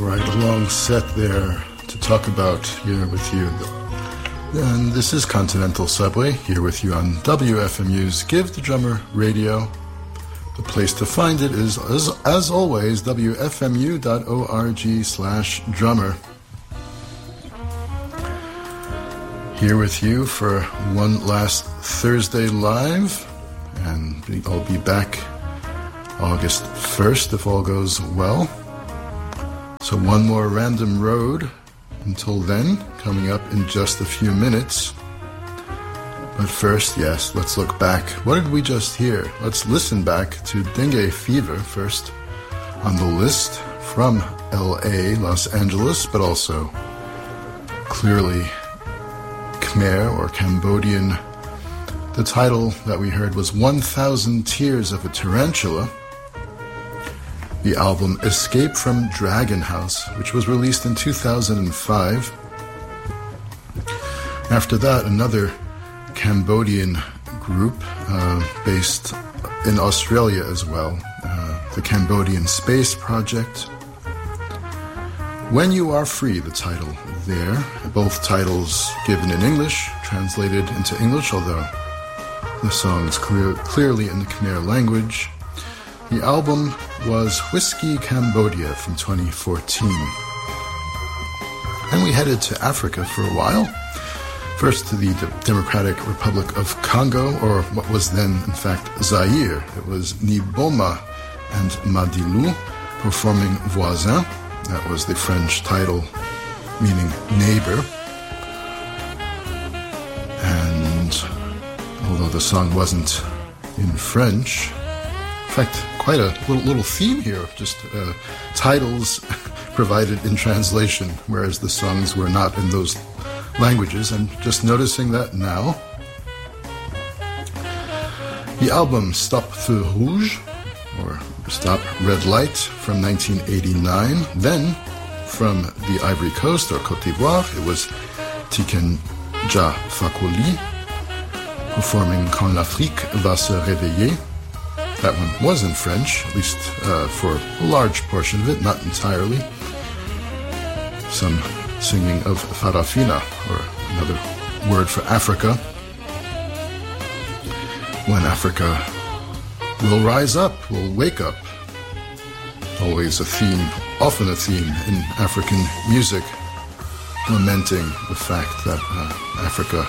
right, a long set there to talk about here with you. And this is Continental Subway, here with you on WFMU's Give the Drummer Radio. The place to find it is, as always, wfmu.org/drummer. Here with you for one last Thursday live, and I'll be back August 1st if all goes well. So one more random road until then, coming up in just a few minutes. But first, yes, let's look back. What did we just hear? Let's listen back to Dengue Fever first on the list from LA, Los Angeles, but also clearly Khmer or Cambodian. The title that we heard was 1,000 Tears of a Tarantula. The album Escape from Dragon House, which was released in 2005. After that, another Cambodian group based in Australia as well, the Cambodian Space Project. When You Are Free, the title there. Both titles given in English, translated into English, although the song is clearly in the Khmer language. The album was Whiskey Cambodia from 2014. And we headed to Africa for a while. First to the Democratic Republic of Congo, or what was then, in fact, Zaire. It was Niboma and Madilu performing Voisin. That was the French title, meaning neighbor. And although the song wasn't in French, in fact, quite a little theme here, just titles provided in translation, whereas the songs were not in those languages. I'm just noticing that now. The album Stop Feu Rouge, or Stop Red Light, from 1989. Then, from the Ivory Coast, or Côte d'Ivoire, it was Tiken Jah Fakoly, performing Quand l'Afrique va se réveiller. That one was in French, at least for a large portion of it, not entirely. Some singing of Farafina, or another word for Africa. When Africa will rise up, will wake up. Always a theme, often a theme in African music, lamenting the fact that Africa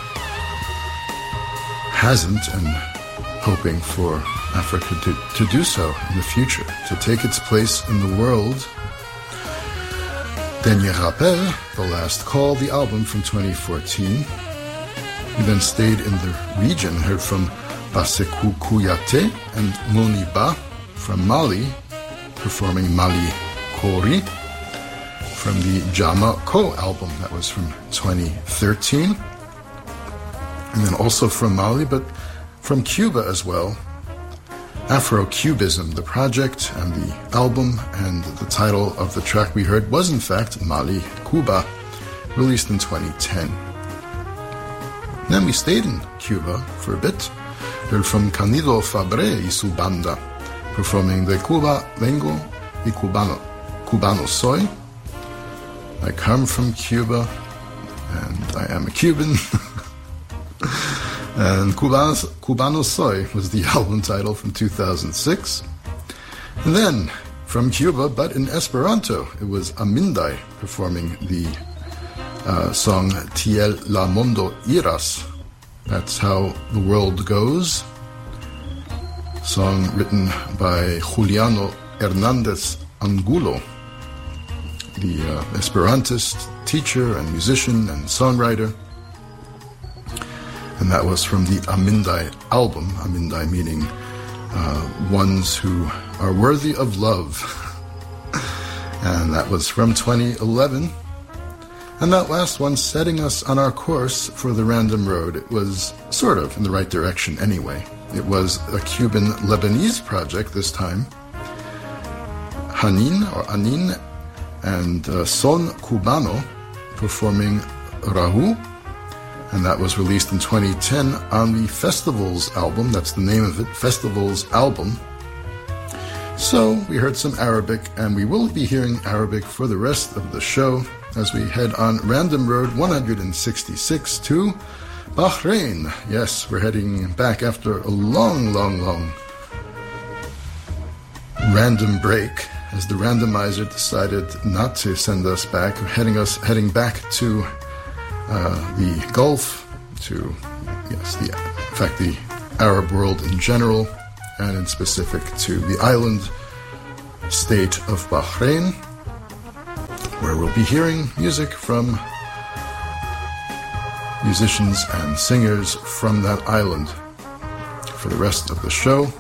hasn't, and hoping for Africa to do so in the future, to take its place in the world. Dernier Rappel, The Last Call, the album from 2014. We then stayed in the region, heard from Basekou Kouyaté and Moniba from Mali, performing Mali Kori from the Jama Ko album, that was from 2013. And then also from Mali, but from Cuba as well, Afro-Cubism, the project and the album, and the title of the track we heard was in fact Mali Cuba, released in 2010. Then we stayed in Cuba for a bit, heard from Canido Fabre y su banda, performing De Cuba Vengo y Cubano Soy. I come from Cuba, and I am a Cuban. And Cubano Soy was the album title from 2006. And then, from Cuba, but in Esperanto, it was Amindai performing the song Tiel la Mondo Iras. That's How the World Goes. Song written by Juliano Hernandez Angulo, the Esperantist teacher and musician and songwriter. And that was from the Amindai album, Amindai meaning ones who are worthy of love. And that was from 2011. And that last one setting us on our course for the random road. It was sort of in the right direction anyway. It was a Cuban-Lebanese project this time. Hanin, or Anin, and Son Cubano performing Rahu. And that was released in 2010 on the Festivals album. That's the name of it, Festivals album. So we heard some Arabic, and we will be hearing Arabic for the rest of the show as we head on Random Road 166 to Bahrain. Yes, we're heading back after a long random break as the randomizer decided not to send us back, heading back to the Gulf, to the Arab world in general, and in specific to the island state of Bahrain, where we'll be hearing music from musicians and singers from that island for the rest of the show.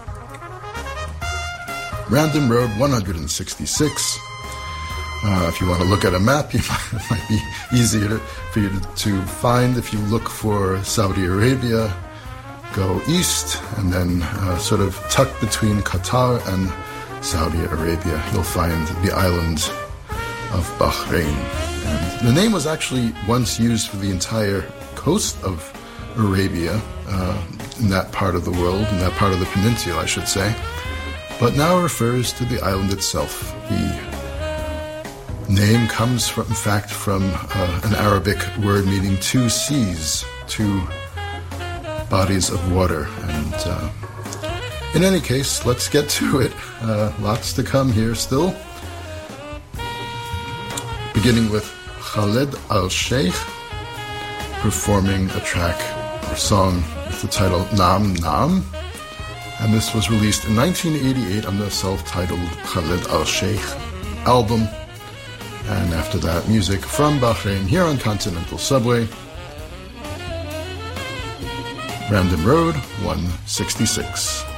Random Road 166. If you want to look at a map, it might be easier for you to find if you look for Saudi Arabia. Go east, and then sort of tucked between Qatar and Saudi Arabia, you'll find the island of Bahrain. And the name was actually once used for the entire coast of Arabia, in that part of the world, in that part of the peninsula, I should say, but now refers to the island itself. The name comes from an Arabic word meaning two seas, two bodies of water. And in any case, let's get to it. Lots to come here still. Beginning with Khaled Al-Sheikh performing a track or song with the title Naam Naam. And this was released in 1988 on the self-titled Khaled Al-Sheikh album. And after that, music from Bahrain here on Continental Subway. Random Road 166.